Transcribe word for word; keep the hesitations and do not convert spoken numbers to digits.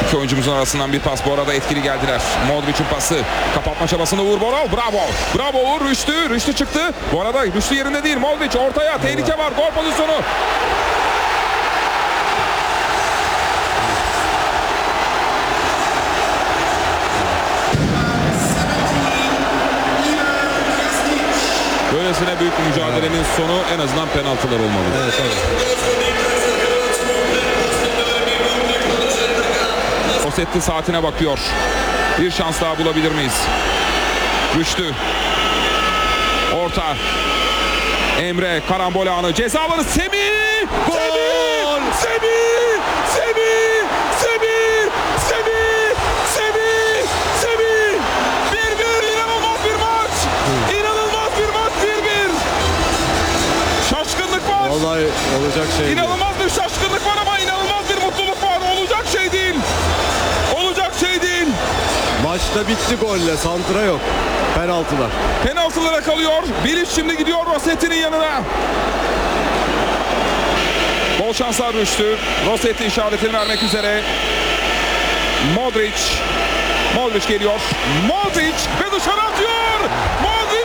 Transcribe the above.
İki oyuncumuzun arasından bir pas, bu arada etkili geldiler. Modric'in pası, kapatma çabasını Uğur Boral, bravo. Bravo Uğur, Rüştü, Rüştü çıktı. Bu arada Rüştü yerinde değil, Modric ortaya, tehlike var, gol pozisyonu. Böylesine büyük bir mücadelenin sonu en azından penaltılar olmalı. Evet, evet. Rossetti saatine bakıyor. Bir şans daha bulabilir miyiz? Rüştü. Orta. Emre, karambol anı, ceza alanı, Semih! Gol! Semih! Semih! Semih! Semih! Semih! Semih! Semih! bir bir, inanılmaz bir maç! İnanılmaz bir maç, bir bir! Şaşkınlık var! Olay olacak şey değil. İnanılmaz bir şaşkınlık var ama inanılmaz bir mutluluk var. Olacak şey değil. Olacak şey değil. Maçta bitti golle. Santra yok. Penaltılar. Penaltılara kalıyor. Bilic şimdi gidiyor Rossetti'nin yanına. Bol şanslar Rüştü. Rossetti işaretini vermek üzere. Modric. Modric geliyor. Modric ve dışarı atıyor. Modric